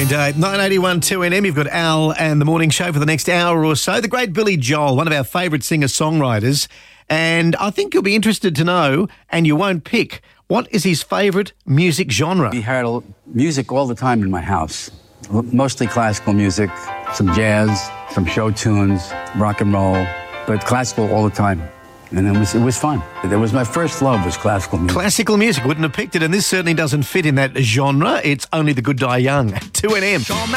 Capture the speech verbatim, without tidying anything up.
Green Day. nine eighty-one two N M, you've got Al and the Morning Show for the next hour or so. The great Billy Joel, one of our favourite singer-songwriters. And I think you'll be interested to know, and you won't pick, what is his favourite music genre? We heard a- music all the time in my house. Mostly classical music, some jazz, some show tunes, rock and roll, but classical all the time. And it was it was fun. That was my first love, was classical music. Classical music, wouldn't have picked it, and this certainly doesn't fit in that genre. It's Only the Good Die Young. two N M.